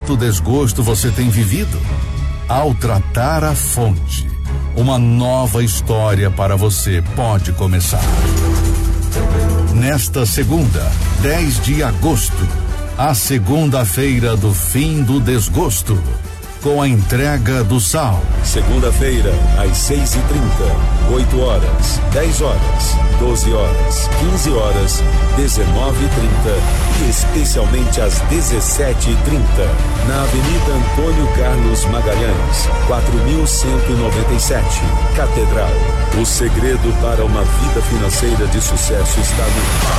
quanto desgosto você tem vivido? Ao tratar a fonte, uma nova história para você pode começar. Nesta segunda, 10 de agosto, a segunda-feira do fim do desgosto, com a entrega do sal. Segunda-feira, às 6h30, 8 horas, 10 horas, 12 horas, 15 horas, 19h30 e especialmente às 17h30, na Avenida Antônio Carlos Magalhães, 4197, Catedral. O segredo para uma vida financeira de sucesso está no